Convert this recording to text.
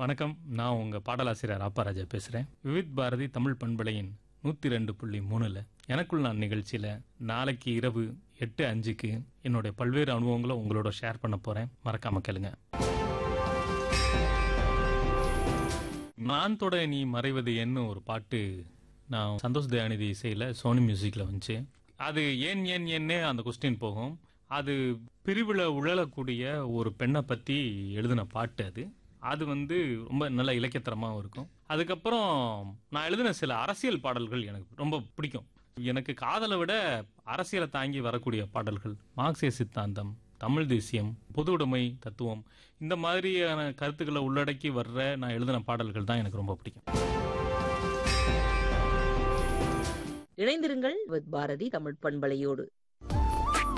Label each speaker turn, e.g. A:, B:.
A: வணக்கம். நான் உங்க பாடலாசிரியர் ஆப்பாராஜா பேசுறேன். விவித் பாரதி தமிழ் பண்பலையின் 102.3 எனக்குள் நான் நிகழ்ச்சியில நாளைக்கு இரவு 8:05 என்னுடைய பல்வேறு அனுபவங்களை உங்களோட ஷேர் பண்ண போறேன். மறக்காம கேளுங்க. நான் தொட நீ மறைவது என்ன ஒரு பாட்டு நான் சந்தோஷ் தயாநிதி இசையில சோனி மியூசிக்ல வந்துச்சு. அது ஏன்னே அந்த கொஸ்டின் போகும். அது பிரிவுல உழலக்கூடிய ஒரு பெண்ணை பத்தி எழுதின பாட்டு அது. அது ரொம்ப நல்ல இலக்கியத்தரமாகவும் இருக்கும். அதுக்கப்புறம் நான் எழுதின சில அரசியல் பாடல்கள் எனக்கு ரொம்ப பிடிக்கும். எனக்கு காதலை விட அரசியலை தாங்கி வரக்கூடிய பாடல்கள், மார்க்சிய சித்தாந்தம், தமிழ் தேசியம், பொது உடைமை தத்துவம், இந்த மாதிரியான கருத்துக்களை உள்ளடக்கி வர்ற நான் எழுதின பாடல்கள் தான் எனக்கு ரொம்ப பிடிக்கும்.
B: இணைந்திருங்கள் வித் பாரதி தமிழ் பண்பலையோடு.